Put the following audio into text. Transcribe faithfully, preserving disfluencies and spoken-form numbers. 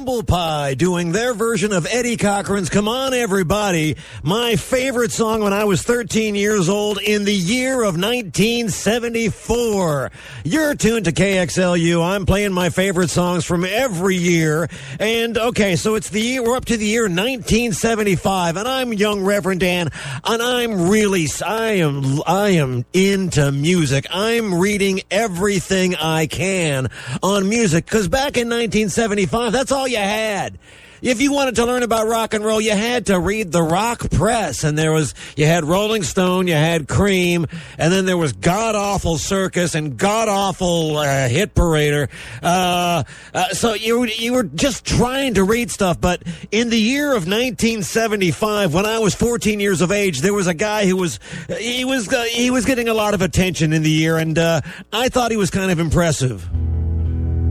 Humble Pie doing their version of Eddie Cochran's Come On Everybody, my favorite song when I was thirteen years old in the year of nineteen seventy-four. You're tuned to K X L U. I'm playing my favorite songs from every year. And, okay, so it's the year, we're up to the year nineteen seventy-five, and I'm young Reverend Dan, and I'm really, I am, I am into music. I'm reading everything I can on music, because back in nineteen seventy-five, that's all you had. If you wanted to learn about rock and roll, you had to read the rock press. And there was, you had Rolling Stone, you had Cream, and then there was God Awful Circus and God Awful uh, Hit Parader. Uh, uh, so you, you were just trying to read stuff. But in the year of nineteen seventy-five, when I was fourteen years of age, there was a guy who was, he was, uh, he was getting a lot of attention in the year, and uh, I thought he was kind of impressive.